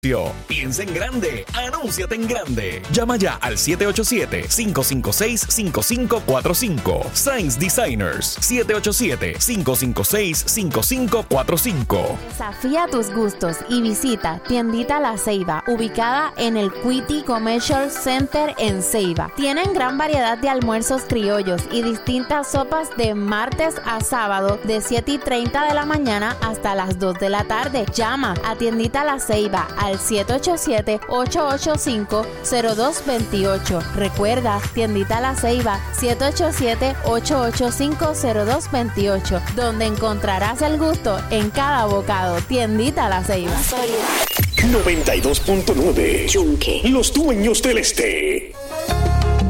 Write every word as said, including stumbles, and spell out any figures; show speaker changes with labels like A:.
A: Piensa en grande, anúnciate en grande. Llama ya al siete ocho siete, cinco cinco seis, cinco cinco cuatro cinco. Signs Designers, siete ocho siete, cinco cinco seis, cinco cinco cuatro cinco.
B: Desafía tus gustos y visita Tiendita La Ceiba, ubicada en el Cuity Commercial Center en Ceiba. Tienen gran variedad de almuerzos criollos y distintas sopas de martes a sábado de siete y treinta de la mañana hasta las dos de la tarde. Llama a Tiendita La Ceiba al siete ocho siete, ocho ocho cinco, cero dos dos ocho. Recuerda, Tiendita La Ceiba, siete ocho siete, ocho ocho cinco, cero dos dos ocho, donde encontrarás el gusto en cada bocado. Tiendita La Ceiba.
C: noventa y dos punto nueve Yunque, los dueños del este.